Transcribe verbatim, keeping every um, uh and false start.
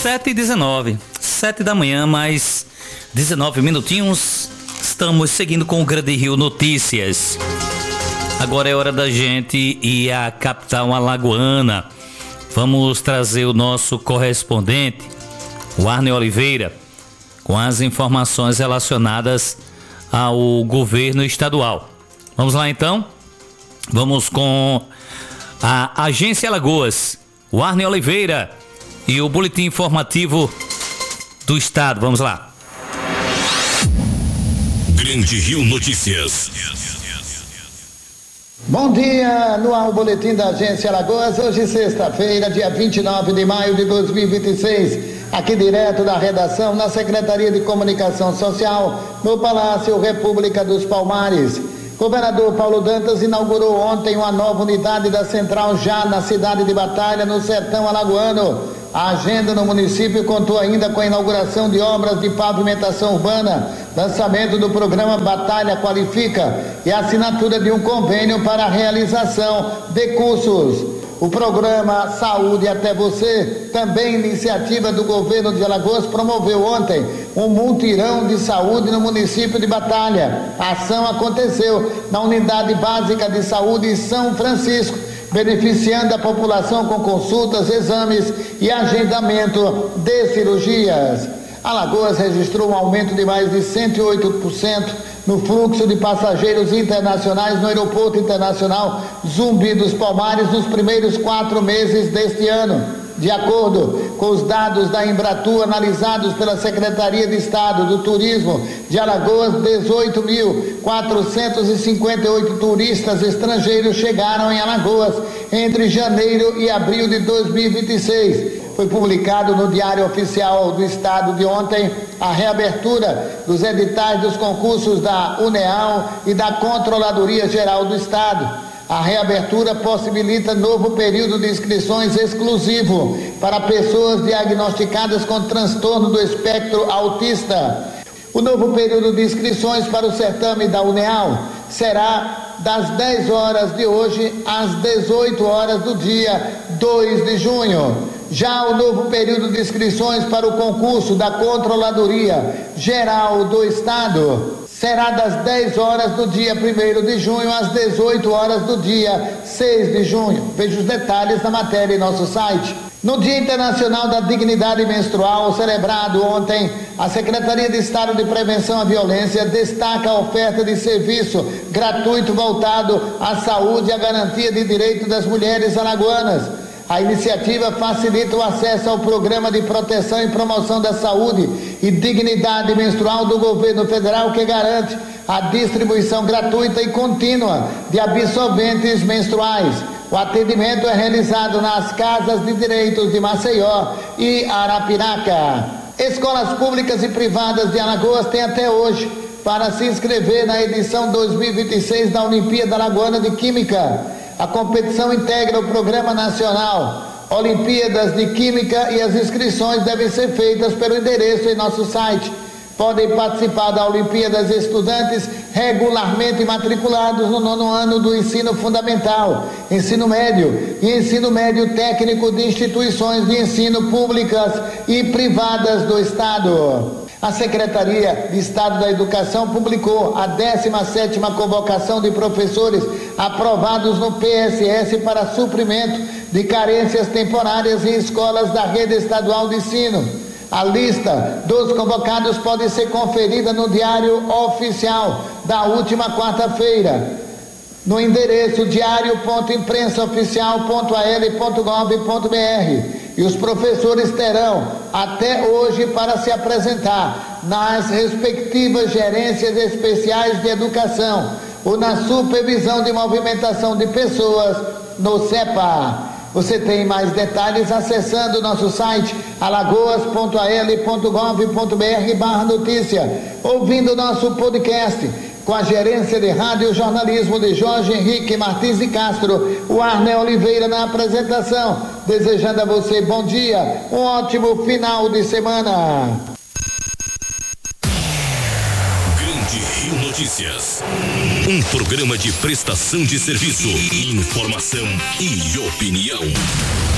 sete e dezenove, sete da manhã, mais dezenove minutinhos. Estamos seguindo com o Grande Rio Notícias. Agora é hora da gente ir à capital alagoana. Vamos trazer o nosso correspondente, o Arne Oliveira, com as informações relacionadas ao governo estadual. Vamos lá então? Vamos com a Agência Alagoas, o Arne Oliveira e o boletim informativo do estado. Vamos lá. Grande Rio Notícias. Bom dia, no ar o boletim da Agência Alagoas, hoje sexta-feira, dia vinte e nove de maio de dois mil e vinte e seis, aqui direto da redação, na Secretaria de Comunicação Social, no Palácio República dos Palmares. Governador Paulo Dantas inaugurou ontem uma nova unidade da Central já na cidade de Batalha, no sertão alagoano. A agenda no município contou ainda com a inauguração de obras de pavimentação urbana, lançamento do programa Batalha Qualifica e a assinatura de um convênio para a realização de cursos. O programa Saúde Até Você, também iniciativa do governo de Alagoas, promoveu ontem um mutirão de saúde no município de Batalha. A ação aconteceu na Unidade Básica de Saúde São Francisco, beneficiando a população com consultas, exames e agendamento de cirurgias. Alagoas registrou um aumento de mais de cento e oito por cento no fluxo de passageiros internacionais no Aeroporto Internacional Zumbi dos Palmares nos primeiros quatro meses deste ano. De acordo com os dados da Embratur analisados pela Secretaria de Estado do Turismo de Alagoas, dezoito mil quatrocentos e cinquenta e oito turistas estrangeiros chegaram em Alagoas entre janeiro e abril de dois mil e vinte e seis. Foi publicado no Diário Oficial do Estado de ontem a reabertura dos editais dos concursos da UNEAL e da Controladoria Geral do Estado. A reabertura possibilita novo período de inscrições exclusivo para pessoas diagnosticadas com transtorno do espectro autista. O novo período de inscrições para o certame da UNEAL será das dez horas de hoje às dezoito horas do dia dois de junho. Já o novo período de inscrições para o concurso da Controladoria Geral do Estado será das dez horas do dia primeiro de junho às dezoito horas do dia seis de junho. Veja os detalhes na matéria em nosso site. No Dia Internacional da Dignidade Menstrual, celebrado ontem, a Secretaria de Estado de Prevenção à Violência destaca a oferta de serviço gratuito voltado à saúde e à garantia de direitos das mulheres alagoanas. A iniciativa facilita o acesso ao Programa de Proteção e Promoção da Saúde e Dignidade Menstrual do Governo Federal, que garante a distribuição gratuita e contínua de absorventes menstruais. O atendimento é realizado nas Casas de Direitos de Maceió e Arapiraca. Escolas públicas e privadas de Alagoas têm até hoje para se inscrever na edição dois mil e vinte e seis da Olimpíada Alagoana de Química. A competição integra o Programa Nacional Olimpíadas de Química e as inscrições devem ser feitas pelo endereço em nosso site. Podem participar da Olimpíadas estudantes regularmente matriculados no nono ano do ensino fundamental, ensino médio e ensino médio técnico de instituições de ensino públicas e privadas do Estado. A Secretaria de Estado da Educação publicou a décima sétima convocação de professores aprovados no P S S para suprimento de carências temporárias em escolas da rede estadual de ensino. A lista dos convocados pode ser conferida no Diário Oficial da última quarta-feira, no endereço diário ponto imprensa oficial ponto a l ponto gov ponto b r. E os professores terão até hoje para se apresentar nas respectivas gerências especiais de educação ou na supervisão de movimentação de pessoas no SEPA. Você tem mais detalhes acessando o nosso site alagoas ponto a l ponto gov ponto b r barra notícia, ouvindo nosso podcast com a gerência de rádio e jornalismo de Jorge Henrique Martins de Castro, o Arne Oliveira na apresentação, desejando a você bom dia, um ótimo final de semana. Grande Rio Notícias, um programa de prestação de serviço, informação e opinião.